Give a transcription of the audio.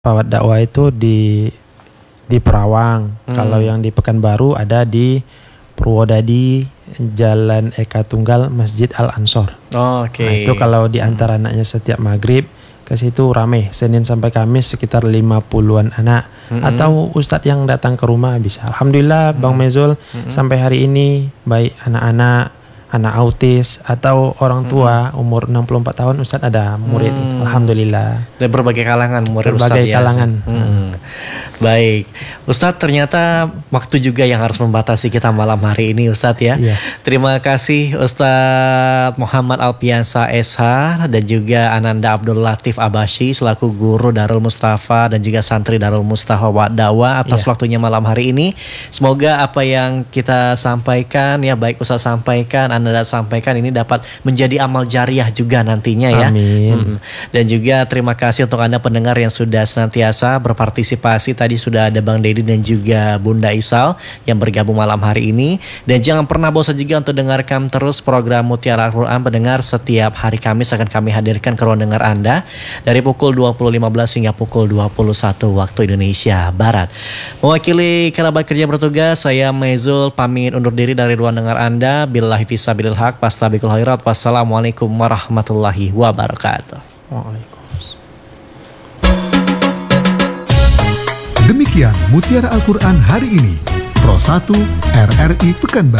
Pawat dakwah itu di Perawang. Kalau yang di Pekanbaru ada di Purwodadi, Jalan Eka Tunggal, Masjid Al Ansor. Oke. Nah, itu kalau di antara anaknya setiap maghrib ke situ rame. Senin sampai Kamis sekitar 50-an anak. Atau ustadz yang datang ke rumah bisa. Alhamdulillah Bang Mezul sampai hari ini baik anak-anak, anak autis atau orang tua umur 64 tahun ustadz ada murid. Alhamdulillah. Dari berbagai kalangan murid Berbagai Ustadz kalangan. Baik, Ustadz, ternyata waktu juga yang harus membatasi kita malam hari ini, Ustadz ya. Iya. Terima kasih Ustadz Muhammad Alpiansa SH dan juga Ananda Abdul Latif Abasyi selaku guru Darul Mustafa dan juga santri Darul Mustafa Wadawa atas waktunya malam hari ini. Semoga apa yang kita sampaikan ya, baik Ustadz sampaikan, Anda sampaikan, ini dapat menjadi amal jariah juga nantinya ya. Amin. Dan juga terima kasih untuk Anda pendengar yang sudah senantiasa berpartisipasi. Tadi sudah ada Bang Dedi dan juga Bunda Isal yang bergabung malam hari ini. Dan jangan pernah bosan juga untuk dengarkan terus program Mutiara Al-Quran. Pendengar, setiap hari Kamis akan kami hadirkan ke ruang dengar Anda dari pukul 20.15 hingga pukul 21 waktu Indonesia Barat. Mewakili kerabat kerja bertugas, saya Mezul pamit undur diri dari ruang dengar Anda. Billahi fisabilil haq, fastabiqul khairat. Wassalamualaikum warahmatullahi wabarakatuh. Waalaikumsalam. Demikian Mutiara Al-Quran hari ini. Pro 1 RRI Pekanbaru.